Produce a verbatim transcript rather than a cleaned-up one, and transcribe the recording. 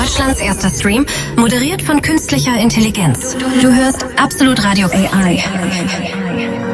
Deutschlands erster Stream, moderiert von künstlicher Intelligenz. Du hörst Absolut Radio A I.